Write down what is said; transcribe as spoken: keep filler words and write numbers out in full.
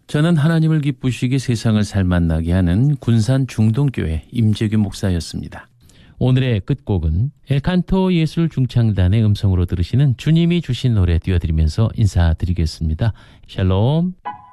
저는 하나님을 기쁘시게 세상을 살만나게 하는 군산 중동교회 임재규 목사였습니다. 오늘의 끝곡은 엘칸토 예술중창단의 음성으로 들으시는 주님이 주신 노래 띄워드리면서 인사드리겠습니다. 샬롬.